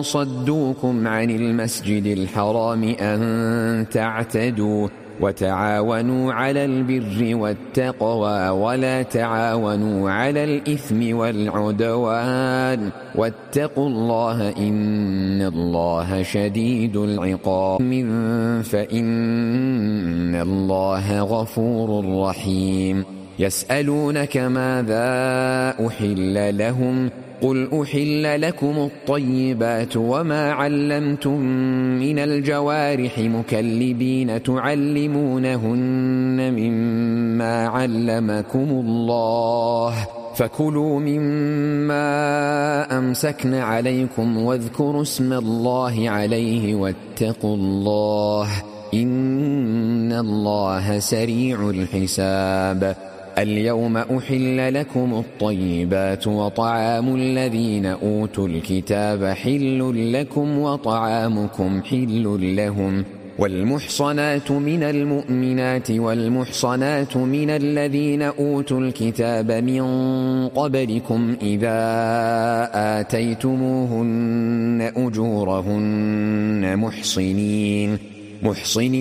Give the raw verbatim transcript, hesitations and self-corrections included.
صدوكم عن المسجد الحرام أن تعتدوا وتعاونوا على البر والتقوى ولا تعاونوا على الإثم والعدوان واتقوا الله إن الله شديد العقاب فإن الله غفور رحيم. يسألونك ماذا أحل لهم قل أحل لكم الطيبات وما علمتم من الجوارح مكلبين تعلمونهن مما علمكم الله فكلوا مما أمسكن عليكم واذكروا اسم الله عليه واتقوا الله إن الله سريع الحساب. اليوم أحل لكم الطيبات وطعام الذين أوتوا الكتاب حل لكم وطعامكم حل لهم والمحصنات من المؤمنات والمحصنات من الذين أوتوا الكتاب من قبلكم إذا آتيتموهن أجورهن محصنين محصنين